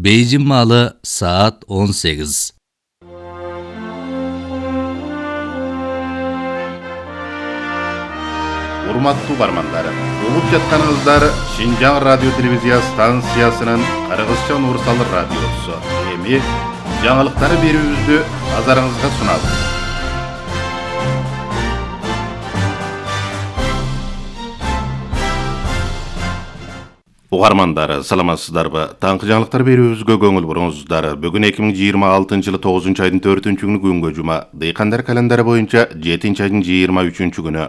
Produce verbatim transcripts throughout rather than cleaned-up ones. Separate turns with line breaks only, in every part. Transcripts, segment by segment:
Бейжің малы saat он сегиз.
Урматтуу бармандар, угуп жатканыңыздар Шинжаң радио телевизия станциясынын Кыргызча универсал радиосу. Эми жаңылыктары берүүбүздү назарыңызга сунабыз. Угармандар, саламатсыздарбы? Таңкы жаңылыктар берүүбүзгө көңүл буруңуздар. Бүгүн эки миң жыйырма алтынчы жылы тогузунчу айдын төртүнчү күнү күнгө жума. Дыйкандар календары боюнча жетинчи айдын жыйырма үчүнчү күнү.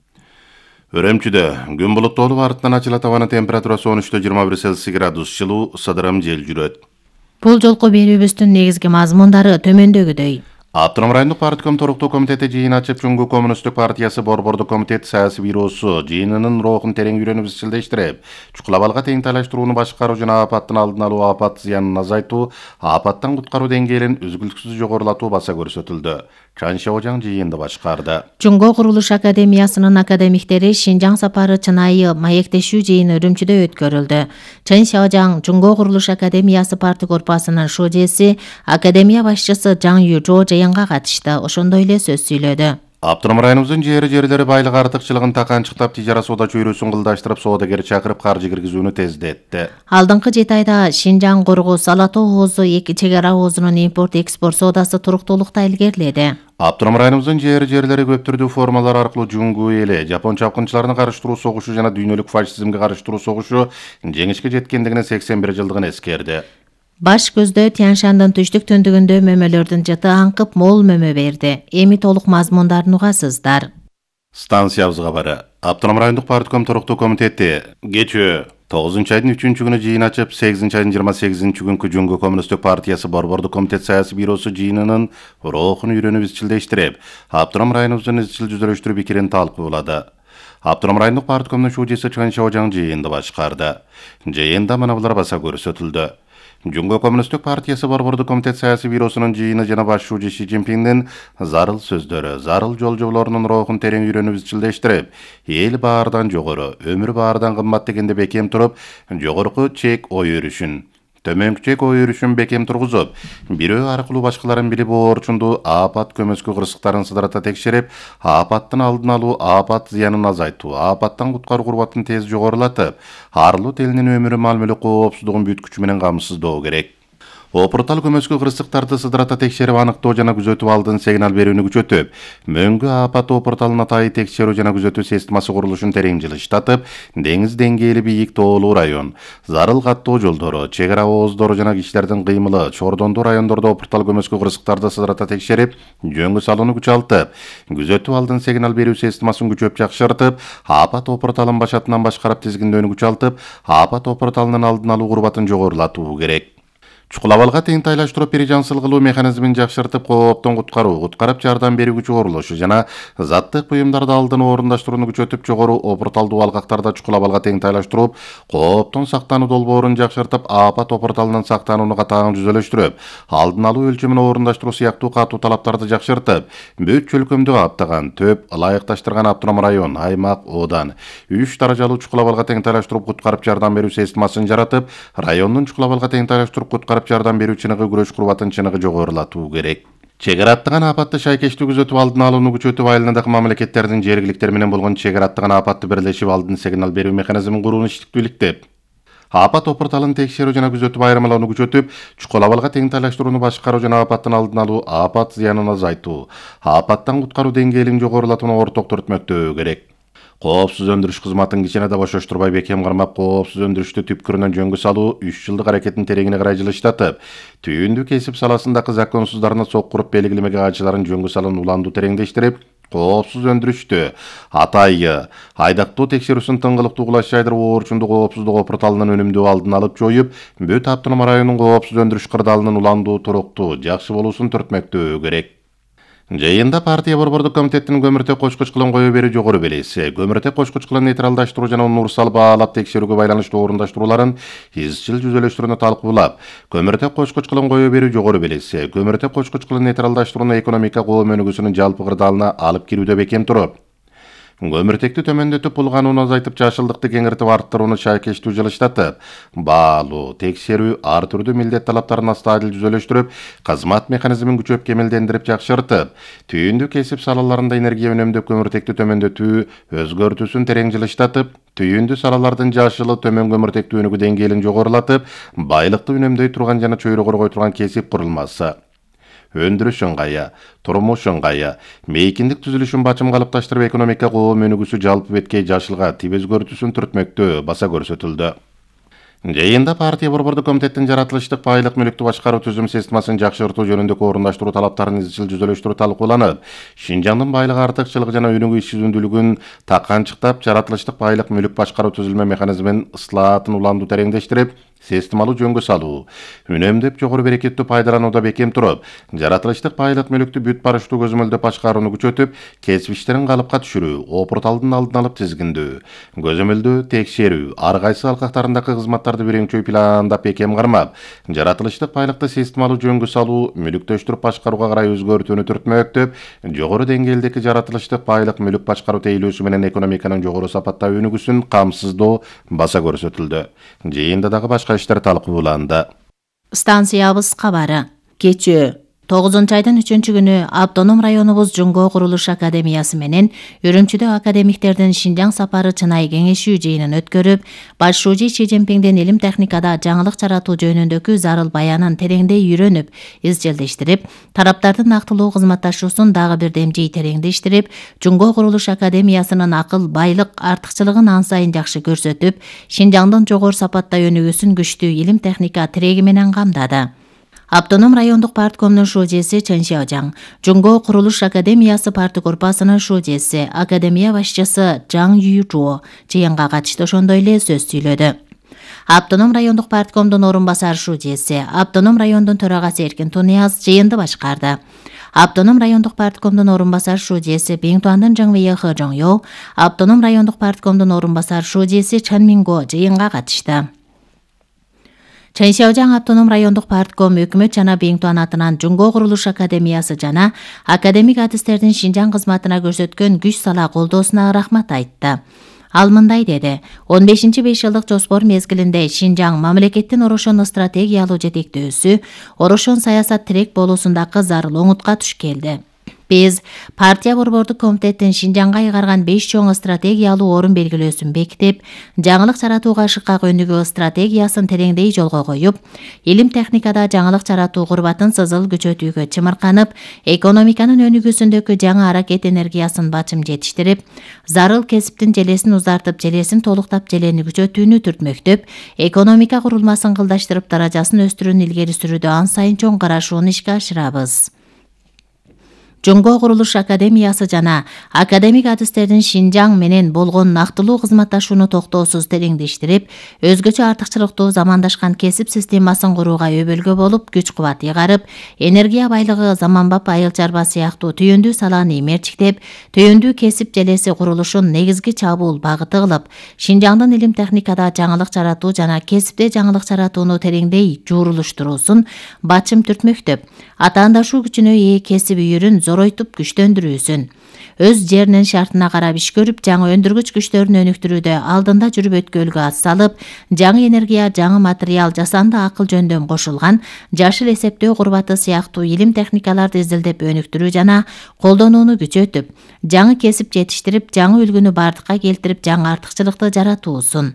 Өрөмчүдө күн булуттуу артынан ачылат, абанын температурасы он үч жыйырма бир Цельсий градус, жылуу сыдырым жел жүрөт.
Бул жолку берүүбүздүн негизги мазмундары төмөндөгүдөй.
Автоном райондук партком торуктуу комитети жыйын ачып, Жумгу коммунисттик партиясы борбордук комитет саясий бюросу жыйынынын рухун терең үйрөнүп изчилдештирип, чукулабалга тең тайлаштырууну башкаруу жана апаттын алдын алуу, апат зыянын азайтуу, апаттан куткаруу деңгээлин үзгүлтүксүз жогорулатуу баса көрсөтүлдү. Чан Шаожаң жыйынды башкарды.
Жумго курулуш академиясынын академиктери Шинжаң сапары чынайы маектешүү жыйыны Үрүмчүдө өткөрүлдү. Чан Шаожаң Жумго курулуш академиясы парты корпусунун шожеси, академия башчысы Жаң Южо жыйынга катышты. Ошондой эле сөз сүйлөдү.
Автоном районубуздун жери жерлери байлык артыкчылыгын таканчыктап, тижара соода чөйрөсүн кылдаштырып, соодагер чакырып каржы киргизүүнү тездетти.
Алдыңкы жети айда Шинжаң Коргоз Алатоо оозу эки чек ара оозунун импорт-экспорт соодасы туруктуулукта илгериледи.
Автоном районубуздун жери жерлери көп түрдүү формалар аркылуу Жумгу эли, жапон чапкынчыларына карыштыруу согушу жана дүйнөлүк фашизмге карыштыруу согушу жеңишке жеткендигине сексен бир жылдыгын эскерди.
Баш көздө Тяньшандын түштүк түндүгүндө мөмөлөрдүн жыты аңкып мол мөмө берди. Эми толук мазмундарын угасыздар.
Станциябызга бары. Автоном райондук партком торуктуу комитети кечээ тогузунчу айдын үчүнчү күнү жыйын ачып, сегизинчи айдын жыйырма сегизинчи күнкү Жумгу коммунисттик партиясы борбордук комитет саясий бюросу жыйынынын рухун үйрөнүп изчилдештирип, Автоном районубуздун изчил жүзөлөштүрүү пикирин талкуулады. Автоном райондук парткомдун шожеси Чан Шаожаң жыйынды башкарды. Жыйында мына булар баса көрсөтүлдү. Жумго коммунисттик партиясы борбордук комитет саясий бюросунун жыйыны жана баш шужи Ши Цзиньпиндин зарыл сөздөрү, зарыл жолжоболорунун рухун терең үйрөнүп изчилдештирип, эл баардан жогору, өмүр баардан кымбат дегенде бекем туруп, жогорку чек ой өрүшүн, төмөнкү чек ой өрүшүн бекем тургузуп, бирөө аркылуу башкаларын билип оорчунду апат көмөскө кырсыктарын сыдырата текшерип, апаттын алдын алуу, апат зыянын азайтуу, апаттан куткаруу курбатын тез жогорулатып, арлуу элинин өмүрү, мал мүлк коопсуздугун бүт күчү менен камсыздоо керек. Опуртал көмөскө кырсыктарды сыдырата текшерип, аныктоо жана күзөтүү алдын сигнал берүүнү күчөтүп, мөңгү апат опурталына атайы текшерүү жана күзөтүү системасы курулушун терең жылыштатып, деңиз деңгээли бийик тоолуу район, зарыл каттоо жолдору, чек ара ооздору жана кишилердин кыймылы, чордондуу райондордо опуртал көмөскө кырсыктарды сыдырата текшерип, жөнгө салууну күчалтып, күзөтүү алдын сигнал берүү системасын күчөп жакшыртып, апат опурталын башатынан башкарып тизгиндөөнү күчалтып, апат опурталынын алдын алуу курбатын жогорулатуу керек. Чукулабалга тең тайлаштыруу пережансыл кылуу механизмин жакшыртып, кооптон куткаруу, куткарып жардам берүүчү курулушу жана заттык буюмдарды алдын орундаштырууну күчөтүп, жогору опурталдуу алгактарда чукулабалга тең тайлаштырып, кооптон сактануу долбоорун жакшыртып, апат опурталынан сактанууну катаң жүзөлөштүрүп, алдын алуу өлчөмүн орундаштыруу сыяктуу катуу талаптарды жакшыртып, бүт чөлкөмдү каптаган, төп ылайыкташтырган автоном район, аймак, оодан, үч даражалуу чукулабалга тең тайлаштырып, куткарып жардам берүү системасын жаратып, райондун чукулабалга тең тайлаштырып, куткарып жардам берүү чыныгы күрөш курбатын чыныгы жогорулатуу керек. Чек ара аттаган апатты шайкештүү күзөтүп, алдын алууну күчөтүп, айылындагы мамлекеттердин жергиликтер менен болгон чек ара аттаган апатты бирлешип, алдын сигнал берүү механизмин курууну иштиктүүлүктөп, апат опурталын текшерүү жана күзөтүп, айырмалоону күчөтүп, чукулабалга тең тайлаштырууну башкаруу жана апаттын алдын алуу, апат зыянын азайтуу, апаттан куткаруу деңгээлин жогорулатууну орток түртмөктөө керек. Коопсуз өндүрүш кызматын кичине да бошоштурбай бекем кармап, коопсуз өндүрүштү түпкүрүнөн жөнгө салуу үч жылдык аракеттин тереңине карай жылыштатып, түйүндүү кесип саласындагы законсуздарына соккуруп белгилемеге ачыларын жөнгө салууну уланду тереңдештирип, коопсуз өндүрүштү атайы айдактоо текшерүүсүн тыңгылыктуу кулаш жайдырып, оорчундуу коопсуздук опурталынын өнүмдүү алдын алып жоюп, бүт автоном районунун коопсуз өндүрүш кырдаалынын уландуу, туруктуу, жакшы болуусун түртмөктөө керек. Жыйында партия борбордук комитеттин көмүртек кочкуч кылын коюу берүү жогору белеси, көмүртек кочкуч кылын нейтралдаштыруу жана универсал баалап текшерүүгө байланыштуу орундаштырууларын изчил жүзөлөштүрүүнү талкуулап, көмүртек кочкуч кылын коюу берүү жогору белеси, көмүртек кочкуч кылын нейтралдаштырууну экономика коом өнүгүүсүнүн жалпы кырдаалына алып кирүүдө бекем туруп, Көмүртекти төмөндөтүп булганууну азайтып, жашылдыкты кеңиртип арттырууну шайкештүү жылыштатып, баалуу, текшерүү, ар түрдүү милдет талаптарын астадил жүзөлөштүрүп, кызмат механизмин күчөп кемелдендирип жакшыртып, түйүндүү кесип салаларында энергия үнөмдөп көмүртекти төмөндөтүү өзгөртүүсүн терең жылыштатып, түйүндүү салалардын жашылы төмөн көмүртекти өнүгүү деңгээлин жогорулатып, байлыкты үнөмдөй турган жана чөйрө коргой турган кесип курулмасы, өндүрүш ыңгайы, турмуш ыңгайы, мейкиндик түзүлүшүн бачым калыпташтырып, экономика коом өнүгүүсү жалпы беткей жашылга тип өзгөртүүсүн түртмөктө баса көрсөтүлдү. Жыйында партия борбордук комитеттин жаратылыштык байлык мүлүктү башкаруу түзүм системасын жакшыртуу жөнүндөгү орундаштыруу талаптарын изчил жүзөлөштүрүү талкууланып, Шинжаңдын байлык артыкчылыгы жана өнүгүү ишчүзүндүүлүгүн таканчыктап, жаратылыштык байлык мүлүк башкаруу түзүлмө механизмин ыслаатын уланду тереңдештирип, системалуу жөнгө салуу, үнөмдөп жогору берекеттүү пайдаланууда бекем туруп, жаратылыштык байлык мүлүктү бүт барыштуу көзөмөлдөп башкарууну күчөтүп, кесип иштерин калыпка түшүрүү, опурталдын алдын алып тизгиндөө, көзөмөлдөө, текшерүү, ар кайсы алкактарындагы кызматтарды биринчи пландап бекем кармап, жаратылыштык байлыкты системалуу жөнгө салуу, мүлүктөштүрүп башкарууга карай өзгөртүүнү түртмөктөп, жогору деңгээлдеги жаратылыштык байлык мүлүк башкаруу тейлөөсү менен экономиканын жогору сапатта өнүгүүсүн камсыздоо баса көрсөтүлдү. Жыйында дагы башка иштер талкууланды.
Станциябыз кабары. Кечээ тогузунчу айдын үчүнчү күнү автоном районубуз Жуңго курулуш академиясы менен Үрүмчүдө академиктердин Шинжаң сапары чынай кеңешүү жыйынын өткөрүп, баш шужи Си Цзиньпиңдин илим техникада жаңылык жаратуу жөнүндөгү зарыл баянын тереңдей үйрөнүп, изчилдештирип, тараптардын актылуу кызматташуусун дагы бир демжей тереңдештирип, Жуңго курулуш академиясынын акыл, байлык артыкчылыгын ан сайын жакшы көрсөтүп, Шинжаңдын жогору сапатта өнүгүүсүн күчтүү илим техника тиреги менен камдады. Автоном райондук парткомдун шужеси Чен Сяожаң, Жуңго курулуш академиясы парты корпусунун шужеси, академия башчысы Жаң Юйжуо жыйынга катышты ошондой эле сөз сүйлөдү. Автоном райондук парткомдун орун басар шужеси, Автоном райондун төрагасы Эркин Тунияз жыйынды башкарды. Автоном райондук парткомдун орун басар шужеси Биңтуандын Жаңвейе Хы Жоңё, Автоном райондук парткомдун орун басар шужеси Чан Минго жыйынга катышты. Чен Сяожаң автоном райондук партком өкмөт жана Биңтуан атынан Жуңго курулуш академиясы жана академик адистердин Шинжаң кызматына көрсөткөн күч сала колдоосуна рахмат айтты. Ал мындай деди: он бешинчи беш жылдык жоспор мезгилинде Шинжаң мамлекеттин орошон стратегиялуу жетектөөсү, орошон саясат тирек болуусундагы зарыл оңутка туш келди. Биз партия борбордук комитеттин Шинжаңга айгарган беш чоң стратегиялуу орун белгилөөсүн бекитип, жаңылык жаратууга шыкак өнүгүү стратегиясын тереңдей жолго коюп, илим техникада жаңылык жаратуу курбатын сызыл күчөтүүгө чымырканып, экономиканын өнүгүүсүндөгү жаңы аракет энергиясын бачым жетиштирип, зарыл кесиптин желесин узартып, желесин толуктап, желени күчөтүүнү түртмөктөп, экономика курулмасын кылдаштырып, даражасын өстүрүүнү илгери сүрүүдө ан сайын чоң карашууну ишке ашырабыз. Жуңго курулуш академиясы жана академик адистердин Шинжаң менен болгон нактылуу кызматташууну токтоосуз тереңдештирип, өзгөчө артыкчылыктуу замандашкан кесип системасын курууга өбөлгө болуп, күч кубат ыйгарып, энергия байлыгы, заманбап айыл чарба сыяктуу түйүндүү саланы мерчиктеп, түйүндүү кесип желеси курулушун негизги чабуул багыты кылып, Шинжаңдын илим техникада жаңылык жаратуу жана кесипте жаңылык жаратууну тереңдей жуурулуштуруусун бачым түртмөктөп, атаандашуу күчүнө ээ кесип үйүрүн зоройтуп күчтөндүрүүсүн, өз жеринин шартына карап иш көрүп, жаңы өндүргүч күчтөрүн өнүктүрүүдө алдында жүрүп өткөлгө ат салып, жаңы энергия, жаңы материал, жасанды акыл жөндөм кошулган жашыл эсептөө курбаты сыяктуу илим техникаларды изилдеп өнүктүрүү жана колдонууну күчөтүп, жаңы кесип жетиштирип, жаңы үлгүнү бардыкка келтирип, жаңы артыкчылыкты жаратуусун.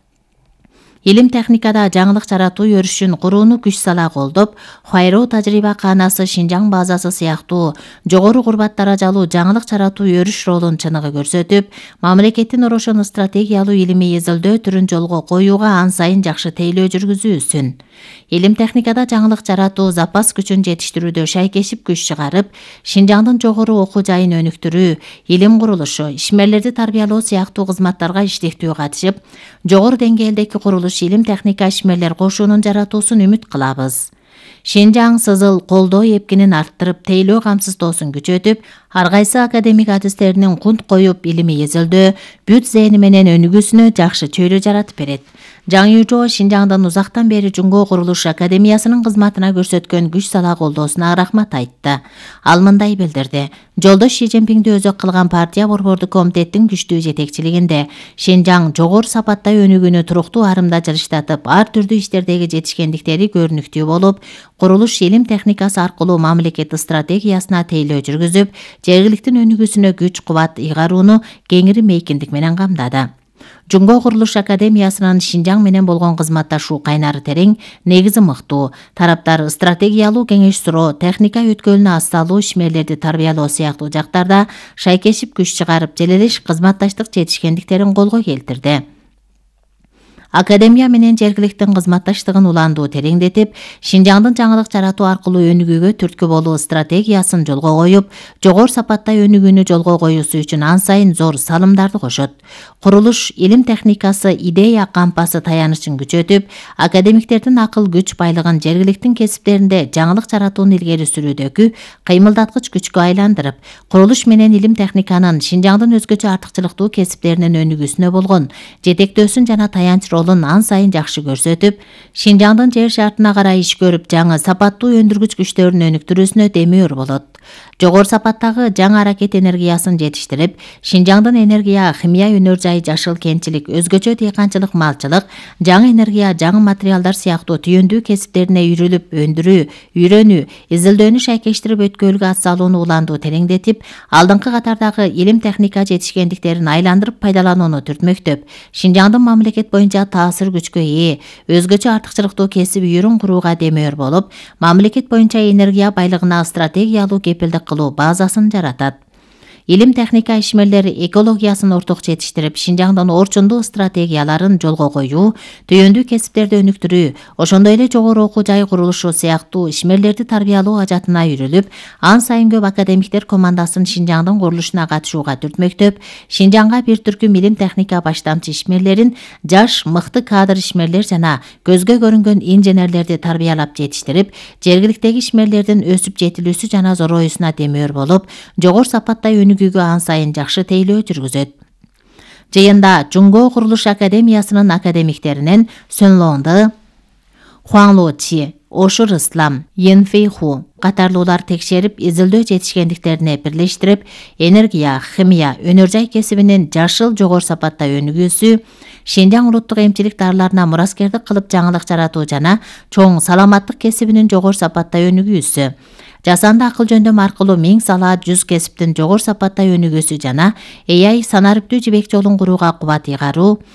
Илим техникада жаңылык жаратуу өрүшүн курууну күч сала колдоп, Хуайроо тажрыйба каанасы, Шинжаң базасы сыяктуу жогору курбат даражалуу жаңылык жаратуу өрүш ролун чыныгы көрсөтүп, мамлекеттин орошон стратегиялуу илимий изилдөө түрүн жолго коюуга ан сайын жакшы тейлөө жүргүзүүсүн. Илим техникада жаңылык жаратуу запас күчүн жетиштирүүдө шайкешип күч чыгарып, Шинжаңдын жогору окуу жайын өнүктүрүү, илим курулушу, ишмерлерди тарбиялоо сыяктуу кызматтарга иштектүү катышып, жогору деңгээлдеги курулуш илим техника ишмерлер кошуунун жаратуусун үмүт кылабыз. Шинжаң сызыл колдоо эпкинин арттырып, тейлөө камсыздоосун күчөтүп, ар кайсы академик адистеринин кунт коюп, илимий изилдөө, бүт зээни менен өнүгүүсүнө жакшы чөйрө жаратып берет. Жаң Южо Шинжаңдан узактан бери Жунго Курулуш Академиясынын кызматына көрсөткөн күч сала колдоосуна рахмат айтты. Ал мындай билдирди: Жолдош Ши Цзиньпинди өзөк кылган партия борбордук комитеттин күчтүү жетекчилигинде Шинжаң жогору сапатта өнүгүүнү туруктуу арымда жылыштатып, ар түрдүү иштердеги жетишкендиктери көрүнүктүү болуп, курулуш илим техникасы аркылуу мамлекет стратегиясына тейлөө жүргүзүп, жергиликтин өнүгүүсүнө күч кубат ыйгарууну кеңири мейкиндик менен камдады. Жунго Курулуш Академиясынын Шинжаң менен болгон кызматташуу кайнары терең, негизи мыктуу. Тараптар стратегиялуу кеңеш суроо, техника өткөлүнө асталуу ишмерлерди тарбиялоо сыяктуу жактарда шайкешип күч чыгарып, желелеш кызматташтык жетишкендиктерин колго келтирди. Академия менен жергиликтин кызматташтыгын уландуу тереңдетип, Шинжаңдын жаңылык жаратуу аркылуу өнүгүүгө түрткү болуу стратегиясын жолго коюп, жогору сапатта өнүгүүнү жолго коюусу үчүн ан сайын зор салымдарды кошот. Курулуш илим техникасы идея кампасы таянычын күчөтүп, академиктердин акыл күч байлыгын жергиликтин кесиптеринде жаңылык жаратууну илгери сүрүүдөгү кыймылдаткыч күчкө айландырып, курулуш менен илим техниканын Шинжаңдын өзгөчө артыкчылыктуу кесиптеринин өнүгүүсүнө болгон жетектөөсүн жана таянч ролун ан сайын жакшы көрсөтүп, Шинжаңдын жер шартына карай иш көрүп, жаңы сапаттуу өндүргүч күчтөрүн өнүктүрүүсүнө демеур болот. Жогору сапаттагы жаңы аракет энергиясын жетиштирип, Шинжаңдын энергия, химия өнөр жай, жашыл кентчилик, өзгөчө дыйканчылык, малчылык, жаңы энергия, жаңы материалдар сыяктуу түйүндүү кесиптерине үйрүлүп, өндүрүү, үйрөнүү, изилдөөнү шайкештирип өткөлгө атсалууну уландуу тереңдетип, алдыңкы катардагы илим техника жетишкендиктерин айландырып пайдаланууну түртмөктөп, Шинжаңдын мамлекет боюнча таасир күчкө ээ, өзгөчө артыкчылыктуу кесип үйрүн курууга демеур болуп, мамлекет боюнча энергия байлыгына стратегиялуу кепилдик кылуу базасын жаратат. Илим техника ишмерлери экологиясын орток жетиштирип, Шинжаңдын орчундуу стратегияларын жолго коюу, түйүндүү кесиптерди өнүктүрүү, ошондой эле жогору окуу жай курулушу сыяктуу ишмерлерди тарбиялоо ажатына үйрүлүп, ан сайын көп академиктер командасын Шинжаңдын курулушуна катышууга түртмөктөп, Шинжаңга бир түркүм илим техника баштамчы ишмерлерин, жаш, мыкты кадр ишмерлер жана көзгө көрүнгөн инженерлерди тарбиялап жетиштирип, жергиликтеги ишмерлердин өсүп жетилүүсү жана зороюусуна демеур болуп, жогору сапатта өнүгүүгө ан сайын жакшы тейлөө жүргүзөт. Жыйында Жунго Курулуш Академиясынын академиктеринен Сөн Лоңды, Хуаң Ло Чи, Ошур Ислам, Йен Фэй Ху катарлуулар текшерип, изилдөө жетишкендиктерине бирлештирип, энергия, химия, өнөр жай кесибинин жашыл жогору сапатта өнүгүүсү, Шинжаң улуттук эмчилик дарыларына мураскердик кылып жаңылык жаратуу жана чоң саламаттык кесибинин жогору сапатта өнүгүүсү, жасанды акыл жөндөм аркылуу миң сала жүз кесиптин жогору сапатта өнүгүүсү жана A I санариптүү жибек жолун курууга кубат ыйгаруу,